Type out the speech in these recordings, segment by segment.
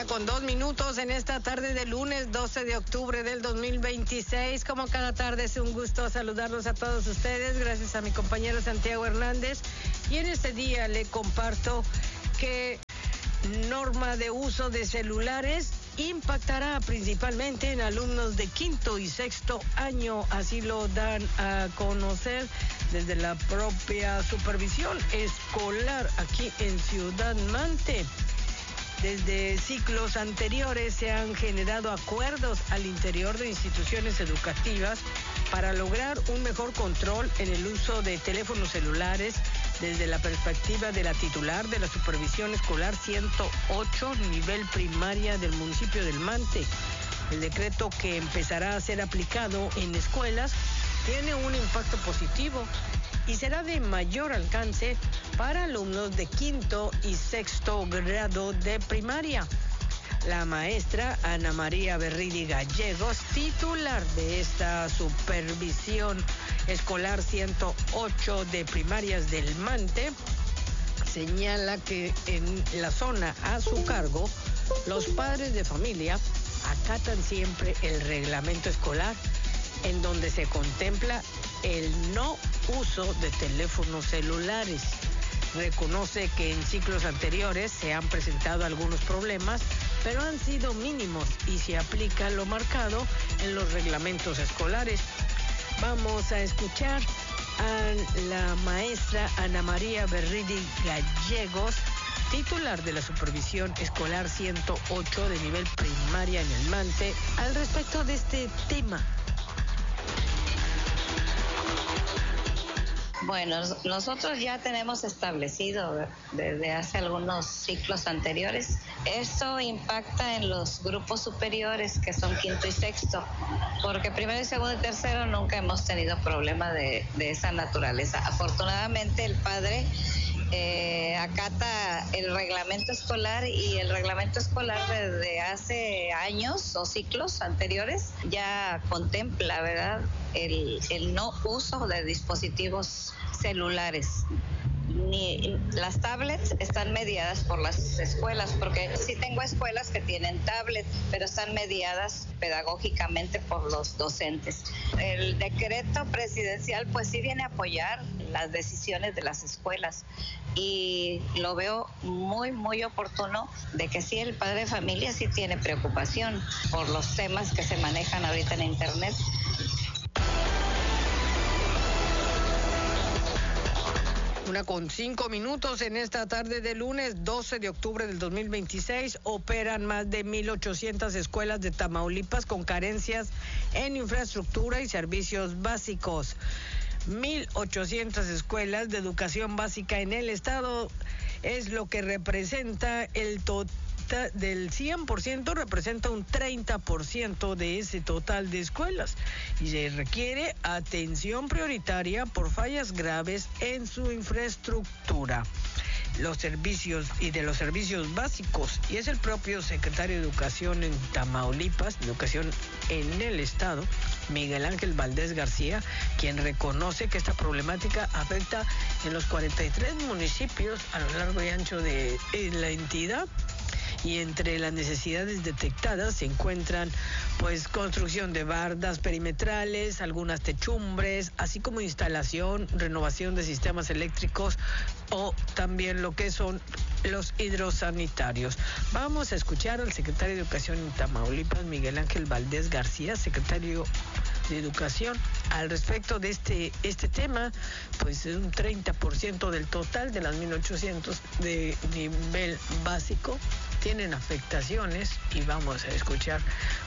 8:02 en esta tarde de lunes 12 de octubre del 2026. Como cada tarde es un gusto saludarlos a todos ustedes, gracias a mi compañero Santiago Hernández. Y en este día le comparto que norma de uso de celulares impactará principalmente en alumnos de quinto y sexto año, así lo dan a conocer desde la propia supervisión escolar aquí en Ciudad Mante. Desde ciclos anteriores se han generado acuerdos al interior de instituciones educativas para lograr un mejor control en el uso de teléfonos celulares desde la perspectiva de la titular de la Supervisión Escolar 108, nivel primaria del municipio del Mante. El decreto que empezará a ser aplicado en escuelas tiene un impacto positivo y será de mayor alcance para alumnos de quinto y sexto grado de primaria. La maestra Ana María Berridi Gallegos, titular de esta Supervisión Escolar 108 de primarias del Mante, señala que en la zona a su cargo, los padres de familia acatan siempre el reglamento escolar, en donde se contempla el no uso de teléfonos celulares. Reconoce que en ciclos anteriores se han presentado algunos problemas, pero han sido mínimos y se aplica lo marcado en los reglamentos escolares. Vamos a escuchar a la maestra Ana María Berridi Gallegos, titular de la Supervisión Escolar 108 de nivel primaria en el Mante, al respecto de este tema. Bueno, nosotros ya tenemos establecido desde hace algunos ciclos anteriores. Esto impacta en los grupos superiores que son quinto y sexto, porque primero y segundo y tercero nunca hemos tenido problema de esa naturaleza. Afortunadamente el padre acata el reglamento escolar, y el reglamento escolar desde hace años o ciclos anteriores ya contempla, ¿verdad?, el no uso de dispositivos celulares. Ni las tablets están mediadas por las escuelas, porque sí tengo escuelas que tienen tablets, pero están mediadas pedagógicamente por los docentes. El decreto presidencial pues sí viene a apoyar las decisiones de las escuelas, y lo veo muy, muy oportuno de que sí, el padre de familia sí tiene preocupación por los temas que se manejan ahorita en internet. 1:05 en esta tarde de lunes 12 de octubre del 2026. Operan más de 1,800 escuelas de Tamaulipas con carencias en infraestructura y servicios básicos. 1,800 escuelas de educación básica en el estado es lo que representa el total. Del 100% representa un 30% de ese total de escuelas, y se requiere atención prioritaria por fallas graves en su infraestructura, los servicios básicos. Y es el propio secretario de Educación en Tamaulipas, Educación en el estado, Miguel Ángel Valdés García, quien reconoce que esta problemática afecta en los 43 municipios a lo largo y ancho de la entidad. Y entre las necesidades detectadas se encuentran pues construcción de bardas perimetrales, algunas techumbres, así como instalación, renovación de sistemas eléctricos o también lo que son los hidrosanitarios. Vamos a escuchar al secretario de Educación en Tamaulipas, Miguel Ángel Valdés García, secretario de Educación, al respecto de este tema. Pues es un 30% del total de las 1,800 de nivel básico tienen afectaciones, y vamos a escuchar.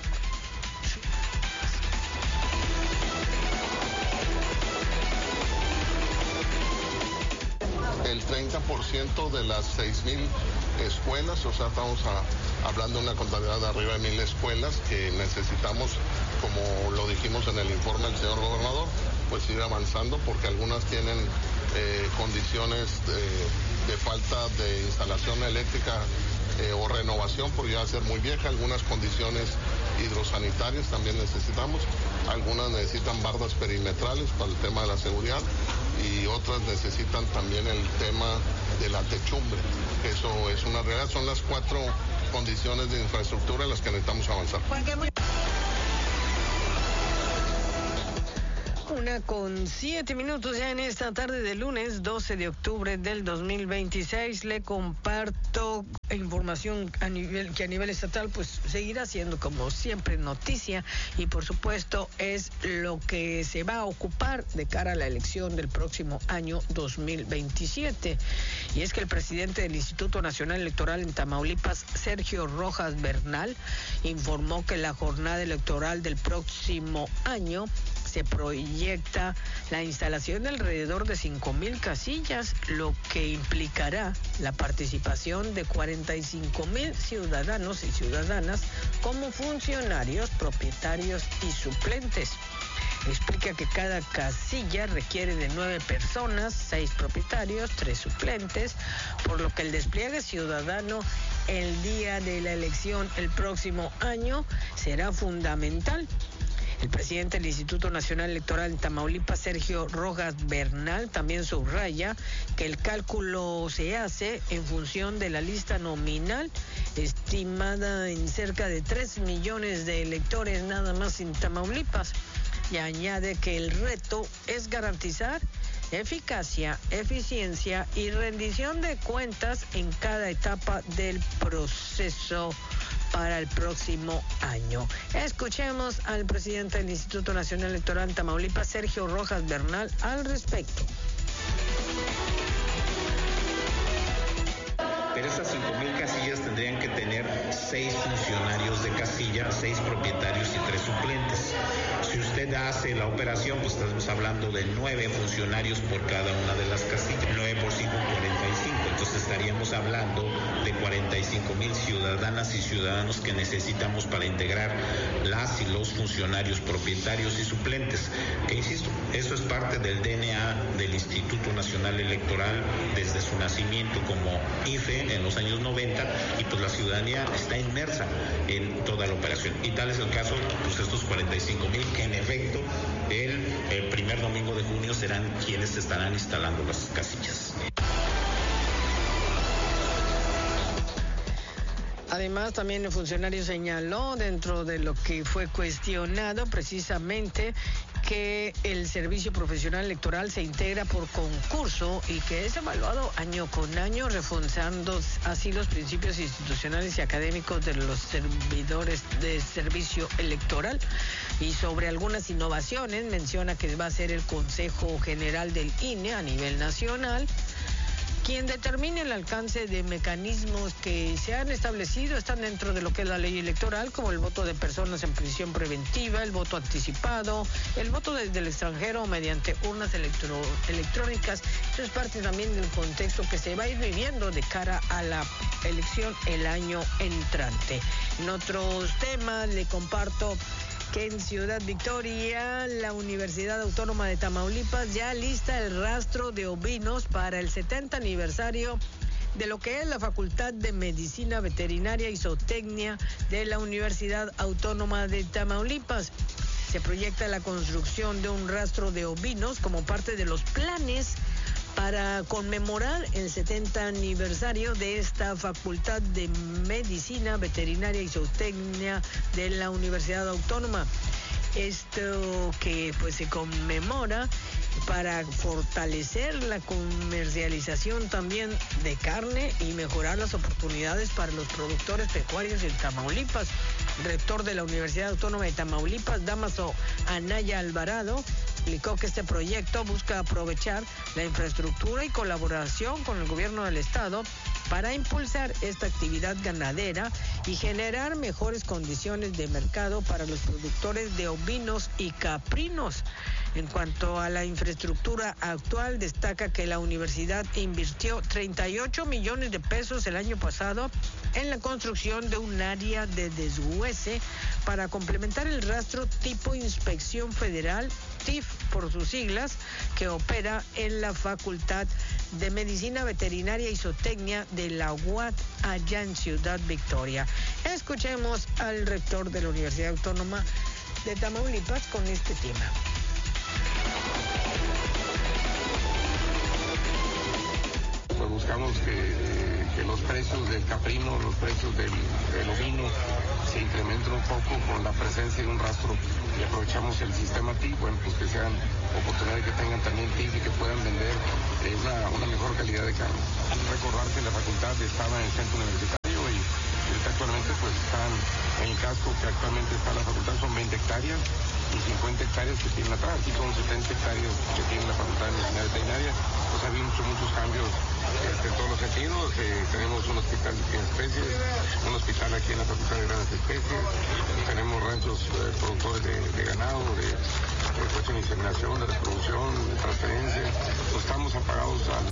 El 30% de las 6,000 escuelas, o sea, estamos hablando de una contabilidad de arriba de 1,000 escuelas que necesitamos, como lo dijimos en el informe del señor gobernador, pues ir avanzando, porque algunas tienen condiciones de falta de instalación eléctrica o renovación, porque ya va a ser muy vieja. Algunas condiciones hidrosanitarias también necesitamos, algunas necesitan bardas perimetrales para el tema de la seguridad, y otras necesitan también el tema de la techumbre. Eso es una realidad. Son las cuatro condiciones de infraestructura en las que necesitamos avanzar. 1:07 ya en esta tarde de lunes 12 de octubre del 2026. Le comparto información a nivel estatal pues seguirá siendo como siempre noticia, y por supuesto es lo que se va a ocupar de cara a la elección del próximo año 2027. Y es que el presidente del Instituto Nacional Electoral en Tamaulipas, Sergio Rojas Bernal, informó que la jornada electoral del próximo año se proyecta la instalación de alrededor de 5,000 casillas, lo que implicará la participación de 45,000 ciudadanos y ciudadanas como funcionarios, propietarios y suplentes. Explica que cada casilla requiere de 9 personas, 6 propietarios, 3 suplentes, por lo que el despliegue ciudadano el día de la elección el próximo año será fundamental. El presidente del Instituto Nacional Electoral en Tamaulipas, Sergio Rojas Bernal, también subraya que el cálculo se hace en función de la lista nominal, estimada en cerca de 3 millones de electores nada más en Tamaulipas, y añade que el reto es garantizar eficacia, eficiencia y rendición de cuentas en cada etapa del proceso para el próximo año. Escuchemos al presidente del Instituto Nacional Electoral en Tamaulipas, Sergio Rojas Bernal, al respecto. Pero esas 5,000 casillas tendrían que tener 6 funcionarios de casilla, 6 propietarios y 3 suplentes. Si usted hace la operación, pues estamos hablando de 9 funcionarios por cada una de las casillas. 9 por 5, 45. Entonces estaríamos hablando de 45,000 ciudadanas y ciudadanos que necesitamos para integrar las y los funcionarios, propietarios y suplentes. Que insisto, eso es parte del DNA del Instituto Nacional Electoral desde su nacimiento como IFE en los años 90, y pues la ciudadanía está inmersa en toda la operación. Y tal es el caso, pues estos 45,000 que en efecto el primer domingo de junio serán quienes estarán instalando las casillas. Además, también el funcionario señaló, dentro de lo que fue cuestionado, precisamente que el servicio profesional electoral se integra por concurso y que es evaluado año con año, reforzando así los principios institucionales y académicos de los servidores de servicio electoral. Y sobre algunas innovaciones, menciona que va a ser el Consejo General del INE a nivel nacional quien determine el alcance de mecanismos que se han establecido, están dentro de lo que es la ley electoral, como el voto de personas en prisión preventiva, el voto anticipado, el voto desde el extranjero mediante urnas electrónicas. Esto es parte también del contexto que se va a ir viviendo de cara a la elección el año entrante. En otros temas le comparto que en Ciudad Victoria, la Universidad Autónoma de Tamaulipas ya lista el rastro de ovinos para el 70 aniversario de lo que es la Facultad de Medicina Veterinaria y Zootecnia de la Universidad Autónoma de Tamaulipas. Se proyecta la construcción de un rastro de ovinos como parte de los planes para conmemorar el 70 aniversario de esta Facultad de Medicina Veterinaria y Zootecnia de la Universidad Autónoma. Esto que pues se conmemora para fortalecer la comercialización también de carne y mejorar las oportunidades para los productores pecuarios en Tamaulipas. Rector de la Universidad Autónoma de Tamaulipas, Dámaso Anaya Alvarado, explicó que este proyecto busca aprovechar la infraestructura y colaboración con el gobierno del estado para impulsar esta actividad ganadera y generar mejores condiciones de mercado para los productores de ovinos y caprinos. En cuanto a la infraestructura actual, destaca que la universidad invirtió 38 millones de pesos el año pasado en la construcción de un área de deshuese para complementar el rastro tipo Inspección Federal, TIF por sus siglas, que opera en la Facultad de Medicina Veterinaria y Zootecnia de la UAT allá en Ciudad Victoria. Escuchemos al rector de la Universidad Autónoma de Tamaulipas con este tema. Pues buscamos que que los precios del caprino, los precios del ovino se incrementan un poco con la presencia de un rastro y aprovechamos el sistema TIC, bueno, pues que sean oportunidades que tengan también TIC y que puedan vender una mejor calidad de carne. Recordar que la facultad estaba en el centro universitario y actualmente pues están en el casco que actualmente está la facultad, son 20 hectáreas y 50 hectáreas que tienen atrás, aquí son 70 hectáreas que tiene la facultad de medicina veterinaria, pues ha habido muchos cambios en todos los sentidos. Tenemos un hospital de pequeñas especies, un hospital aquí en la facultad de grandes especies, tenemos ranchos productores de ganado, de cuestión de inseminación, de reproducción, de transferencia, pues estamos apagados al